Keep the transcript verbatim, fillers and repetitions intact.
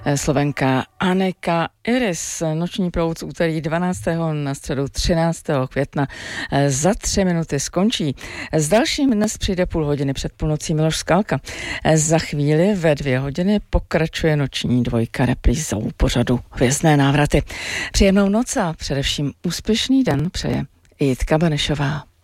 Slovenka Anika Iris. Noční proud z úterý dvanáctého na středu třináctého května za tři minuty skončí. S dalším dnes přijde půl hodiny před půlnocí Miloš Skalka. Za chvíli ve dvě hodiny pokračuje noční dvojka reprízou pořadu Hvězdné návraty. Příjemnou noc a především úspěšný den přeje Jitka Benešová.